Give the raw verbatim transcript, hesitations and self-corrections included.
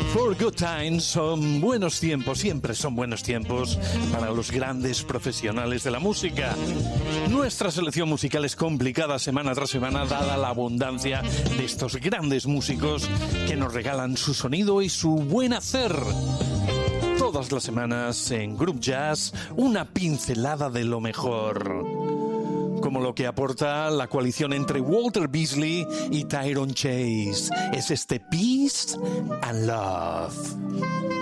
For Good Times son buenos tiempos, siempre son buenos tiempos para los grandes profesionales de la música. Nuestra selección musical es complicada semana tras semana, dada la abundancia de estos grandes músicos que nos regalan su sonido y su buen hacer. Todas las semanas en Group Jazz, una pincelada de lo mejor, como lo que aporta la coalición entre Walter Beasley y Tyrone Chase. Es este Peace and Love.